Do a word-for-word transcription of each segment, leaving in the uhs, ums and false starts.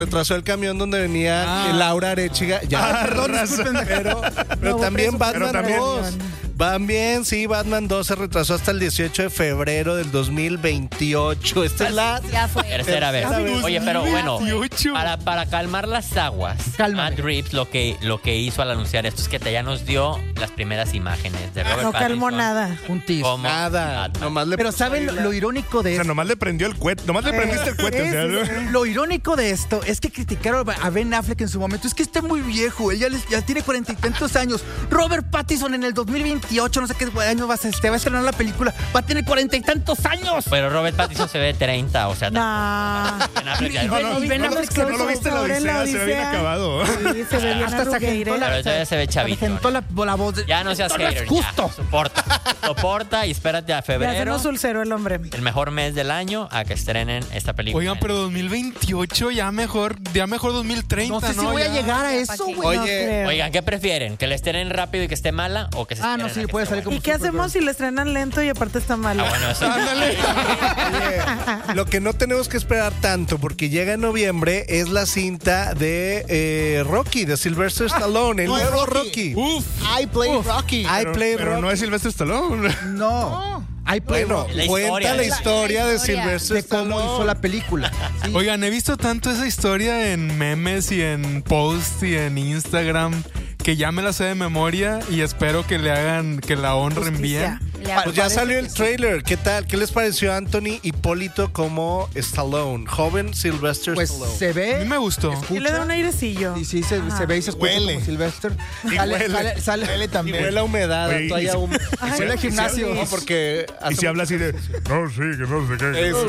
retrasó el camión donde venía Ah. Laura Arechiga. Ya, Ah, perdón, disculpen, pero, pero No, también pero Batman también- dos. Van bien, sí, Batman dos se retrasó hasta el dieciocho de febrero del dos mil veintiocho. Esta es la Ya fue. Tercera vez. vez. Oye, pero bueno, veintiocho. para, para calmar las aguas, Cálmale. Matt Reeves lo que, lo que hizo al anunciar esto es que te- ya nos dio las primeras imágenes de Robert No calmó Pattinson nada. Un tease. como nada. Batman. Nomás le Pero puso ¿saben ahí lo, la- lo irónico O de sea, esto? nomás le prendió el cohete. Nomás le prendiste el cohete. o sea, ¿no? Lo irónico de esto es que criticaron a Ben Affleck en su momento. Es que está muy viejo. Él ya, les- ya tiene cuarenta y tantos años. Robert Pattinson en el dos mil veintiocho, no sé qué año va a, ser, te va a estrenar la película. Va a tener cuarenta y tantos años. Pero Robert Pattinson se ve treinta, o sea, Nah. Ben Affleck ya- Y Ben- No, no, y Ben no, Affleck no, se no lo viste en la ahora en la Odisea, se ve bien Odisea. acabado. Sí, se ve bien Hasta arrugadito. Pero todavía se ve chavito, Argentó ¿no? la, la voz. de- Ya no seas Esto no es hater, justo. ya, soporta. Soporta y espérate a Ya se febrero, nos ulceró el hombre. el mejor mes del año, a que estrenen esta película. Oigan, pero dos mil veintiocho ya mejor, ya mejor dos mil treinta, No ¿no? sé si voy a Ya. llegar a Ya, eso, ¿pa' qué? güey. Oye, no creo. Oigan, ¿qué prefieren? ¿Que le estrenen rápido y que esté mala o que se Ah, no, esperen a sí, que puede esté salir buena? como ¿Y qué hacemos si le estrenan lento y aparte está malo? Ah, bueno, eso. Oye, lo que no tenemos que esperar tanto porque llega en noviembre es la cinta de eh, Rocky, de Sylvester Stallone, el no es nuevo Rocky. Rocky. Uf. I play Rocky. I Pero, play pero Rocky. no es Sylvester Stallone. No. Hay play Bueno, Rocky. La cuenta historia, la la- historia la de historia. Sylvester De cómo Stallone. hizo la película. Sí. Oigan, he visto tanto esa historia en memes y en posts y en Instagram que ya me la sé de memoria y espero que le hagan, que la honren Justicia. bien. Le Pues ya parece salió que el sí. trailer. ¿Qué tal? ¿Qué les pareció Anthony Hipólito como Stallone? Joven Sylvester Pues Stallone. se A mí ve. me gustó. escucha, Sí le da un airecillo. Y sí, se, Ajá. se ve y se escucha Huele. como Sylvester. Y Sale, huele. sale, sale, Huele Y también. huele a humedad, Oye, y toalla si- húmeda. Ay, Huele a huele a gimnasio. No, porque Y hace si habla así de. No, sí, que no sé qué. Eso.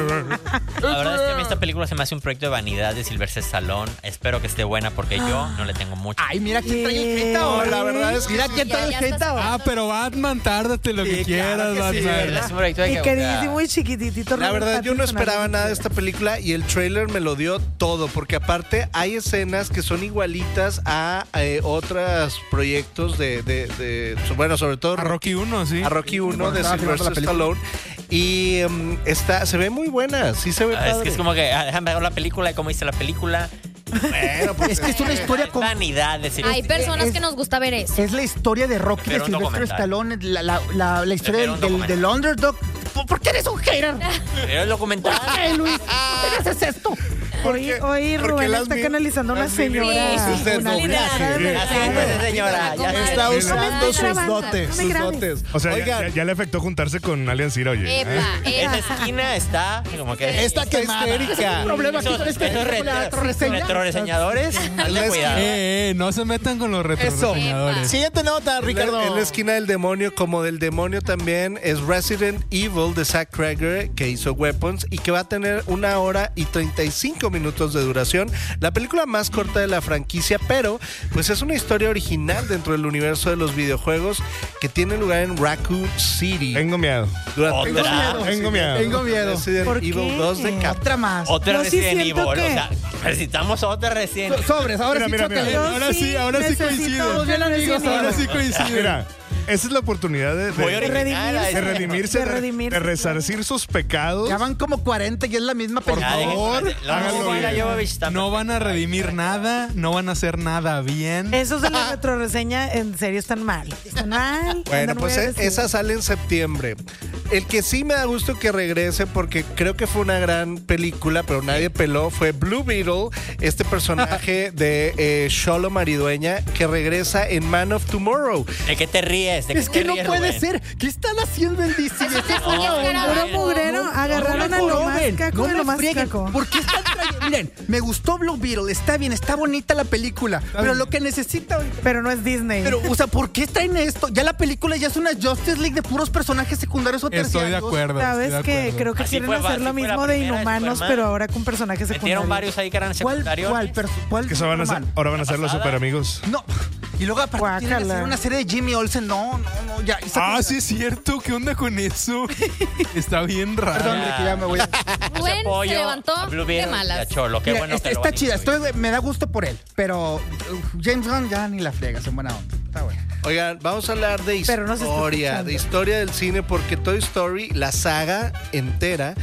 La verdad es que a mí esta película se me hace un proyecto de vanidad de Sylvester Stallone. Espero que esté buena porque yo no le tengo mucho. Ay, mira quién trae el Sí. jeta No, ahora. la verdad es que Mira sí. quién trae Ya, el ya jeta estás- ahora. Ah, pero Batman, tárdate lo que Sí, quieras, claro que sí, Batman. Es un proyecto de Y que- queridísimo y chiquititito. La Robert verdad, yo no Pattinson, esperaba algo nada de así. esta película y el trailer me lo dio todo, porque aparte hay escenas que son igualitas a eh, otros proyectos de, de- de- bueno, sobre todo A Rocky uno, sí. a Rocky uno Cuando de estaba filmando la Sylvester película. Stallone y em, está, se ve muy buena, sí se ve Ah, es padre. que es como que, ah, déjame ver la película y cómo hice la película. Bueno, pues Es que es una historia Es con. vanidad de Sylvester. Hay personas es- que nos gusta ver eso. Es la historia de Rocky de Prefiero un Sylvester documental. Stallone, la, la, la, la historia Prefiero del, un del, documental. del underdog. ¿Por, por qué eres un hater? Pero el documental. Ay, Luis, ¿por qué haces esto? Hoy, hoy porque Rubén las está mi- canalizando a una las mini- señora. Sí, sí, una sí, literal, sí, de sí. verdad. Asiéntese, señora, ya Comadre, Está no me usando estás sus grabando, dotes. no me sus grabes. dotes. O sea, ya, Oigan, ya- ya le afectó juntarse con Alian Cira, oye. Epa, Esa epa. esquina está como que. Esta está quemada. histérica. Problema aquí Esos, con este esos retro- retroreseña. retroreseñadores, hazle Les- cuidado. Eh, eh, no se metan con los retroreseñadores. Siguiente nota, Ricardo. En la esquina del demonio, como del demonio también, es Resident Evil de Zack Cregger, que hizo Weapons y que va a tener una hora y treinta y cinco minutos de duración. La película más corta de la franquicia, pero pues es una historia original dentro del universo de los videojuegos que tiene lugar en Raccoon City. Tengo miedo. Durante Otra. los- Tengo miedo. Tengo miedo. Resident ¿Por Evil qué? dos de Capcom. Otra más. Otra Yo sí Resident Evil. siento O que- sea, necesitamos otra Resident So- Sobres, ahora Mira, sí, mira, chócale. mira. Yo Ahora sí, ahora sí necesito coinciden. un Bien, amigos, Resident Ahora Evil. sí coincide. Mira, esa es la oportunidad de, de- Voy a De orinar, redimirse. de redimirse, De de, redimirse, de resarcir sus pecados. Ya van como cuarenta y es la misma Por película. Ya, dejen- favor, la háganlo Mila bien. Jovovich está No van a redimir nada, no van a hacer nada bien. Esos de la retroreseña en serio están mal. Están mal. Bueno, andan pues muy eh, agresivos. esa sale en septiembre. El que sí me da gusto que regrese porque creo que fue una gran película, pero nadie peló, fue Blue Beetle, este personaje de eh, Xolo Maridueña que regresa en Man of Tomorrow. ¿De qué te ríes? ¿De qué Es te que no ríes, puede Rubén? ser. ¿Qué están haciendo en D C? Ese fue No, la no, onda. Puro mugrero. Agarraron a lo más frieguen, caco no de me lo más frieguen. caco. ¿Por qué están trayendo? Miren, me gustó Blue Beetle, está bien, está bonita la película, pero lo que necesita ahorita. Pero no es Disney. Pero, o sea, ¿por qué traen esto? Ya la película ya es una Justice League de puros personajes secundarios o terciarios. Estoy de acuerdo. ¿Sabes estoy de que acuerdo. creo que Así quieren fue, hacer así lo fue la mismo de primera de Inhumanos, Superman. pero ahora con personajes Metieron secundarios? varios ahí que eran ¿Cuál, secundarios. cuál, perso- cuál Que se van a hacer- Superman? ahora van a ser los pasada. super amigos. No. Y luego aparte tienen que Guácala. hacer una serie de Jimmy Olsen. No, no, no, ya. esa Ah, cosa- sí es cierto. ¿Qué onda con eso? Está bien raro. Perdón, Ricky, ya me voy a... Rubén se Apoyo levantó a Blue de Beetle y malas. a Cholo. Qué Mira, bueno está, que lo está van a chida, incluir. estoy- me da gusto por él, pero uh, James Gunn ya ni la friegas en buena onda. Está bueno. Oigan, vamos a hablar de Pero no se está historia, escuchando. de historia del cine, porque Toy Story, la saga entera,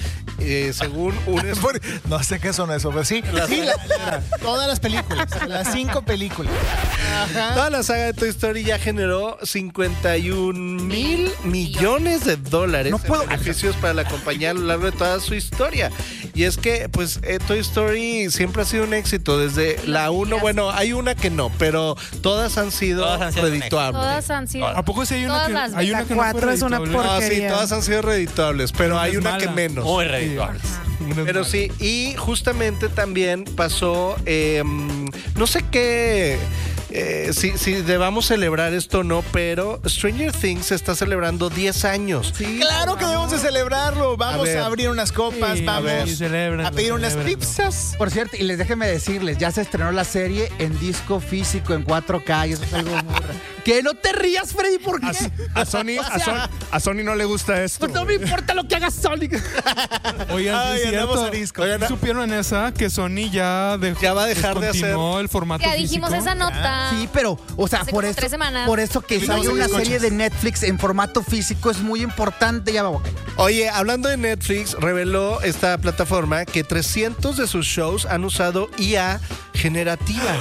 eh, según un... No sé qué son eso, pero sí. Sí, la- la- todas las películas. Las cinco películas. Ajá. Toda la saga de Toy Story ya generó cincuenta y un mil millones de dólares No puedo- en beneficios para la compañía a lo largo de toda su historia. Y es que, pues, eh, Toy Story siempre ha sido un éxito desde la uno. Bueno, hay una que no, pero todas han sido Todas han sido un redituables. Todas han sido. ¿A poco sí hay una Todas que, las hay una La que no fue cuatro es una redituable? No, sí, porquería. todas han sido redituables, pero hay es una mala. que menos. Muy redituables. Una es Pero mala. sí, y justamente también pasó, eh, no sé qué, eh, si, si debamos celebrar esto o no, pero Stranger Things está celebrando diez años. Claro que debemos de celebrarlo. Vamos A ver. a, abrir unas copas, Sí, a vamos ver. Sí, celébrenlo, a pedir unas celébrenlo. pizzas. Por cierto, y les déjenme decirles, ya se estrenó la serie en disco físico, en cuatro K, y eso es algo muy raro. Que no te rías, Freddy, porque A Sony, a, Son- a Sony no le gusta esto. no me importa lo que haga Sonic. Oigan, Ay, sí es andamos cierto. a disco. ¿Sí supieron en esa que Sony ya dejó, Ya va a dejar de descontinuó el formato Ya dijimos físico? esa nota. Sí, pero, o sea, Hace por como eso, tres semanas. por eso que Sí, salga no, una sí, serie escuchas. de Netflix en formato físico es muy importante. Ya me voy a callar. Oye, hablando de Netflix, reveló esta plataforma que trescientos de sus shows han usado I A generativa.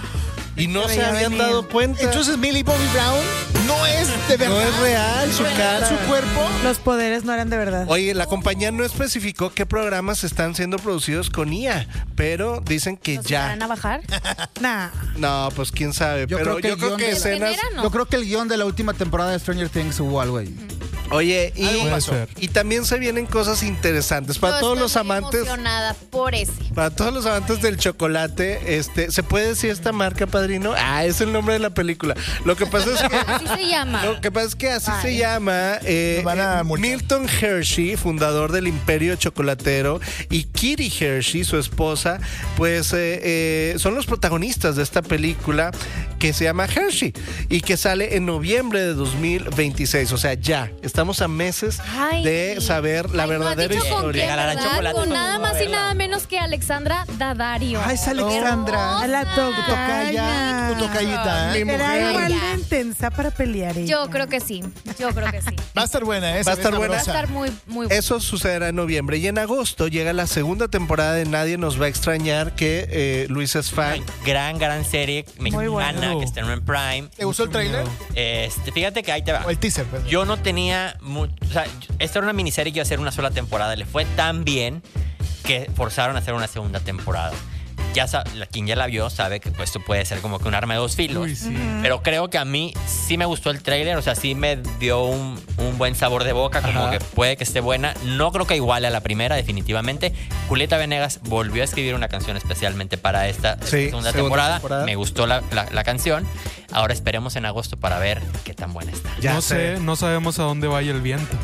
Y no se veía habían venir. dado cuenta. Entonces Millie Bobby Brown no es de verdad. no es real su cara. Su cuerpo. Los poderes no eran de verdad. Oye, la compañía no especificó qué programas están siendo producidos con I A, pero dicen que ¿Nos ya. van a bajar? Nah. No, pues quién sabe. Yo pero creo que yo el creo guión que de- escenas. ¿Genera? No. Yo creo que el guión de la última temporada de Stranger Things hubo algo ahí. Oye, y, Puede ser. y también se vienen cosas interesantes para Yo todos estoy los muy amantes. emocionada por ese. Para todos los amantes del chocolate, este, ¿se puede decir esta marca, padrino? Ah, es el nombre de la película. Lo que pasa es que Así se llama. Lo que pasa es que así se llama eh, Nos van a eh, multar. Milton Hershey, fundador del Imperio Chocolatero, y Kitty Hershey, su esposa, pues eh, eh, son los protagonistas de esta película que se llama Hershey y que sale en noviembre de dos mil veintiséis. O sea, ya estamos a meses Ay. de saber la Ay, ¿no has verdadera dicho con historia. quién, Regalarán verdad? chocolate Con cuando nada uno va a más y verla. nada menos que Alexandra Daddario. Ah, es Alexandra. Hermosa. La Tocaya, tu tocayita, ¿eh? Mi Era mujer. igual Ya. de intensa para pelear. ella. Yo creo que sí. Yo creo que sí. Va a estar buena, ¿eh? Va a estar buena. Va a estar muy, muy bueno. Eso sucederá en noviembre y en agosto llega la segunda temporada de Nadie nos va a extrañar, que eh, Luis es fan. Gran, gran serie mexicana bueno. que estrenó en Prime. ¿Te gustó el trailer? Este, fíjate que ahí te va. O el teaser, perdón. Yo no tenía mu- o sea, esta era una miniserie que iba a ser una sola temporada. Le fue tan bien que forzaron a hacer una segunda temporada. Ya sa- la- quien ya la vio sabe que pues, esto puede ser como que un arma de dos filos. Uy, sí. Pero creo que a mí sí me gustó el tráiler, o sea, sí me dio un, un buen sabor de boca, como Ajá. que puede que esté buena. No creo que iguale a la primera, definitivamente. Julieta Venegas volvió a escribir una canción especialmente para esta esta Sí, segunda, segunda temporada. temporada. Me gustó la, la- la canción. Ahora esperemos en agosto para ver qué tan buena está. Ya no sé, no sabemos a dónde vaya el viento.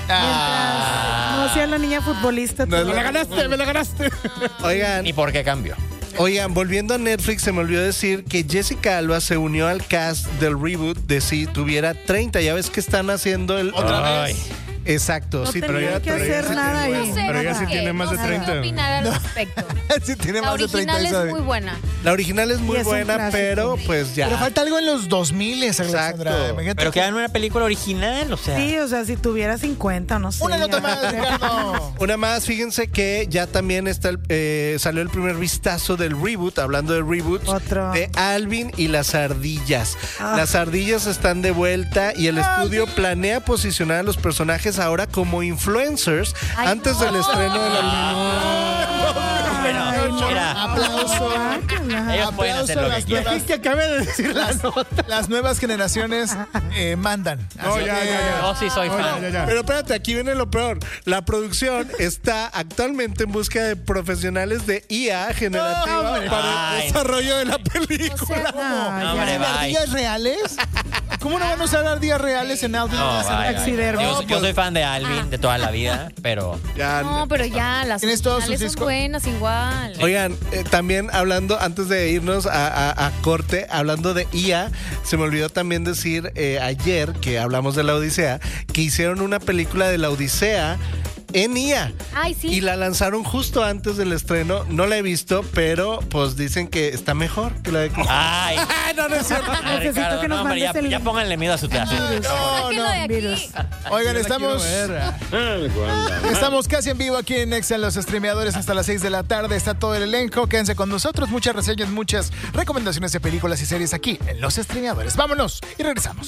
Ah. No sea la niña futbolista. No es tú. la- ganaste, me la ganaste. Oigan, ¿Y por qué cambió? Oigan, volviendo a Netflix, se me olvidó decir que Jessica Alba se unió al cast del reboot de Si tuviera treinta. Ya ves que están haciendo el... Otra Ay. vez. Exacto. No Si tenía tuviera que treinta. hacer nada ahí. No sé, Pero ella sí ¿qué? tiene más de No sé treinta. qué opinar al respecto. Sí, tiene La más de treinta. original esa de- es muy buena. La original es muy Y es un buena, clásico. pero pues ya. Pero falta algo en los dos mil, Alexandra. Exacto. Imagínate Pero que- que hagan una película original, o sea. Sí, o sea, si tuviera cincuenta, no sé. Una nota ya. más, Ricardo. Una más, fíjense que ya también está el- eh, salió el primer vistazo del reboot, hablando de reboots, Otro. de Alvin y las ardillas. Ah. Las ardillas están de vuelta y el estudio planea posicionar a los personajes ahora como influencers Ay, antes no. del estreno de la Bueno, mira, Aplauso. ellos pueden hacer lo que las quieran. nuevas- que acabe de decir la Las, las nuevas generaciones eh, mandan. No, Así ya, que- ya, ya. Yo sí soy No, fan. ya, ya, ya. Pero espérate, aquí viene lo peor. La producción está actualmente en búsqueda de profesionales de I A generativa No, para el Ay. desarrollo de la O sea, película. ¿cómo? No, No, ya. hombre, bye. ¿Ardillas reales? ¿Cómo no van a usar ardillas reales en Alvin? No, vaya, vaya. Taxidermia. Yo, No, yo pues- soy fan de Alvin de toda la vida, pero Ya, No, pero ya, las ¿Tienes todos sus originales son discos? buenas igual. Oigan, eh, también hablando, antes de irnos a, a- a corte, hablando de I A, se me olvidó también decir eh, ayer que hablamos de la Odisea, que hicieron una película de la Odisea en I A. Ay, sí. Y la lanzaron justo antes del estreno. No la he visto, pero pues dicen que está mejor que la de Chris. Ay. no, no es cierto. Ay, Necesito Ricardo, que nos no, hombre, ya, mandes el- ya pónganle miedo a su teatro. No, no. Sáquenlo de aquí. Oigan, estamos, estamos casi en vivo aquí en Exa en los streameadores hasta las seis de la tarde. Está todo el elenco. Quédense con nosotros. Muchas reseñas, muchas recomendaciones de películas y series aquí en los streameadores. Vámonos y regresamos.